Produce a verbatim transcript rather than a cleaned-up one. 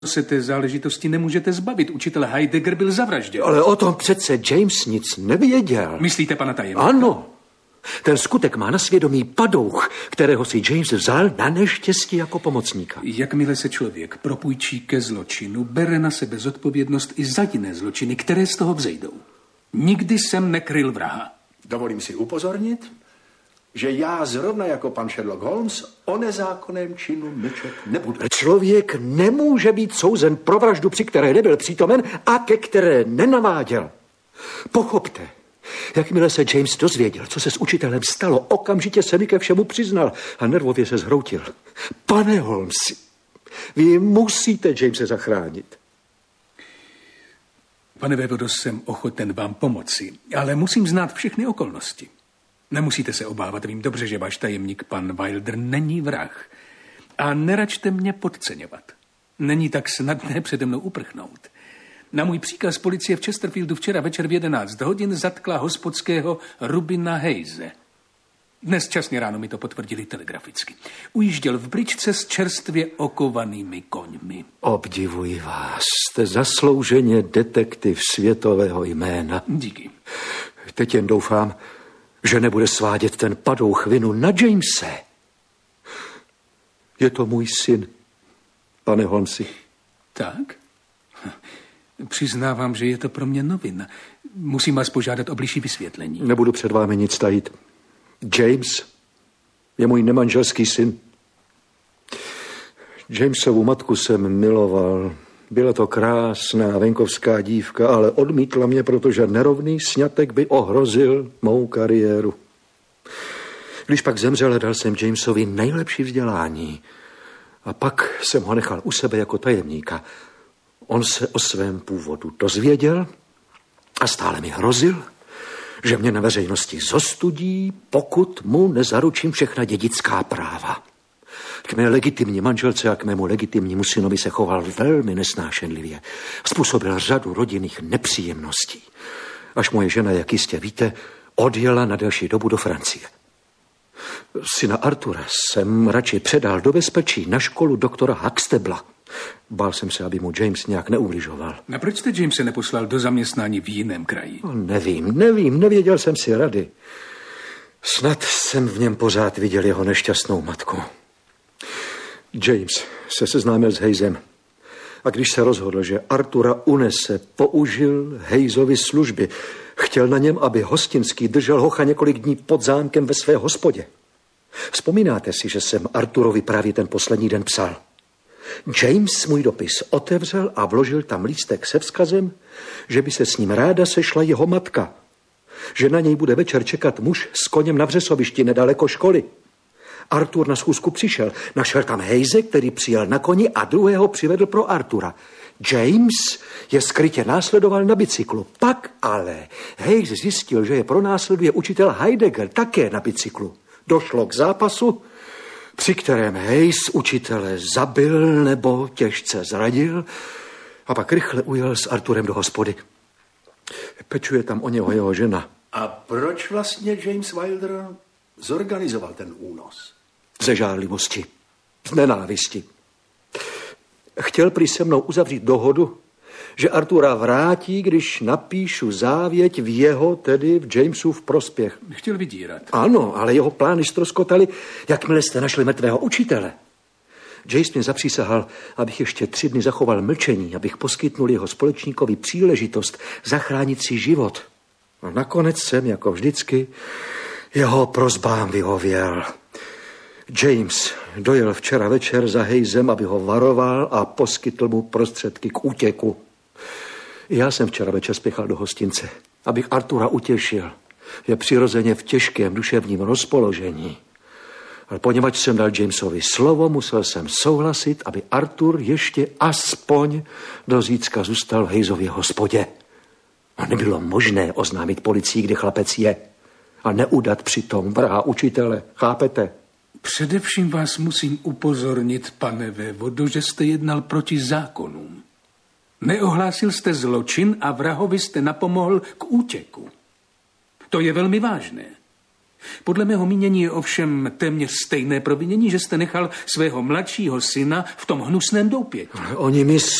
se té záležitosti nemůžete zbavit. Učitel Heidegger byl zavražděn. Ale o tom přece James nic nevěděl. Myslíte, pana tajemníka? Ano. Ten skutek má na svědomí padouch, kterého si James vzal na neštěstí jako pomocníka. Jakmile se člověk propůjčí ke zločinu, bere na sebe zodpovědnost i za jiné zločiny, které z toho vzejdou. Nikdy jsem nekryl vraha. Dovolím si upozornit, že já zrovna jako pan Sherlock Holmes o nezákonném činu mlčet nebudu. Člověk nemůže být souzen pro vraždu, při které nebyl přítomen a ke které nenaváděl. Pochopte, jakmile se James dozvěděl, co se s učitelem stalo, okamžitě se mi ke všemu přiznal a nervově se zhroutil. Pane Holmesi, vy musíte Jamese zachránit. Pane vévodo, jsem ochoten vám pomoci, ale musím znát všechny okolnosti. Nemusíte se obávat, vím dobře, že váš tajemník pan Wilder není vrah. A neračte mě podceňovat. Není tak snadné přede mnou uprchnout. Na můj příkaz policie v Chesterfieldu včera večer v jedenáct hodin zatkla hospodského Rubina Hayese. Dnes časně ráno mi to potvrdili telegraficky. Ujížděl v bričce s čerstvě okovanými koňmi. Obdivuji vás, jste zaslouženě detektiv světového jména. Díky. Teď jen doufám, že nebude svádět ten padouch vinu na Jamese. Je to můj syn, pane Holmesi. Tak? Přiznávám, že je to pro mě novina. Musím vás požádat o bližší vysvětlení. Nebudu před vámi nic tajit. James je můj nemanželský syn. Jamesovu matku jsem miloval. Byla to krásná venkovská dívka, ale odmítla mě, protože nerovný sňatek by ohrozil mou kariéru. Když pak zemřel, dal jsem Jamesovi nejlepší vzdělání. A pak jsem ho nechal u sebe jako tajemníka. On se o svém původu dozvěděl a stále mi hrozil, že mě na veřejnosti zostudí, pokud mu nezaručím všechna dědická práva. K mé legitimní manželce a k mému legitimnímu synovi se choval velmi nesnášenlivě. Způsobil řadu rodinných nepříjemností. Až moje žena, jak jistě víte, odjela na delší dobu do Francie. Syna Artura jsem radši předal do bezpečí na školu doktora Huxtabla. Bál jsem se, aby mu James nějak neubližoval. A proč jste Jamese neposlal do zaměstnání v jiném kraji? No, nevím, nevím, nevěděl jsem si rady. Snad jsem v něm pořád viděl jeho nešťastnou matku. James se seznámil s Hayesem a když se rozhodl, že Artura unese, použil Hayesovy služby. Chtěl na něm, aby Hostinský držel hocha několik dní pod zámkem ve své hospodě. Vzpomínáte si, že jsem Arturovi právě ten poslední den psal? James můj dopis otevřel a vložil tam lístek se vzkazem, že by se s ním ráda sešla jeho matka. Že na něj bude večer čekat muž s koněm na vřesovišti nedaleko školy. Artur na schůzku přišel, našel tam Hayese, který přijel na koni a druhého přivedl pro Artura. James je skrytě následoval na bicyklu. Pak ale Hayes zjistil, že je pronásleduje učitel Heidegger také na bicyklu. Došlo k zápasu, při kterém Hayes učitele zabil nebo těžce zradil a pak rychle ujel s Arturem do hospody. Pečuje tam o něho jeho žena. A proč vlastně James Wilder zorganizoval ten únos? Ze žárlivosti, z nenávisti. Chtěl prý se mnou uzavřít dohodu, že Artura vrátí, když napíšu závěť v jeho, tedy v Jamesův prospěch. Chtěl vydírat. Ano, ale jeho plány ztroskotaly, jakmile jste našli mrtvého učitele. James mě zapřísahal, abych ještě tři dny zachoval mlčení, abych poskytnul jeho společníkovi příležitost zachránit si život. A nakonec jsem, jako vždycky, jeho prosbám vyhověl. James dojel včera večer za Hayesem, aby ho varoval a poskytl mu prostředky k útěku. Já jsem včera večer spěchal do hostince, abych Artura utěšil. Je přirozeně v těžkém duševním rozpoložení. Ale poněvadž jsem dal Jamesovi slovo, musel jsem souhlasit, aby Artur ještě aspoň do zítřka zůstal v Hayesově hospodě. A nebylo možné oznámit policii, kde chlapec je. A neudat přitom vraha učitele, chápete? Především vás musím upozornit, pane vévodo, že jste jednal proti zákonům. Neohlásil jste zločin a vrahovi jste napomohl k útěku. To je velmi vážné. Podle mého mínění je ovšem téměř stejné provinění, že jste nechal svého mladšího syna v tom hnusném doupěti. Oni mi